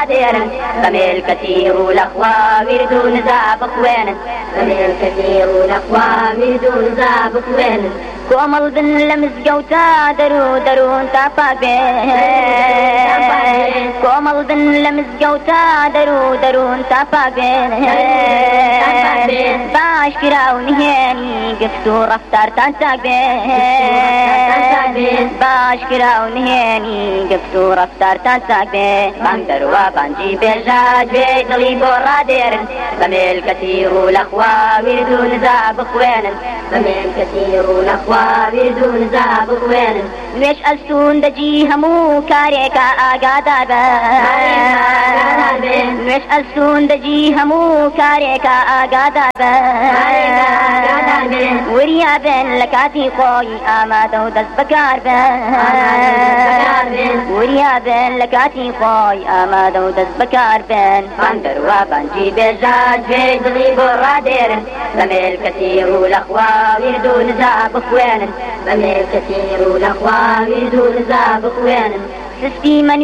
راديرن بميل كثير والأخوة ويردون زابق وين بميل كثير والأخوة ويردون زابق وين كومل بن لمز قوتا درون تافاق بين كومل بن لمز قوتا درون تافاق بين باش كراون هاني قفتو رفتار تنساق بين باش كراون هاني قفتو رفتار تنساق بين بانكر وبانجي بيجاج بيت لي برا ديرن بميل كثير والأخوة ويردون زابق وين بميل كثير والأخوة ويردون زابق وين ليش ألسون دجي همو كاريكا آقادا بين ليش ألسون دجي همو كاريكا آقادا بين وريا بين لكاتي خوي آمادو دس بكار بين وريا بين لكاتي خوي آمادو دس بكار بين بندر وبنجي بجاج بيدلي برا ديرن بميل كثير والأخوة ويردون زابق وين بميل كثير والأخوة ويردون زابق وين سستي من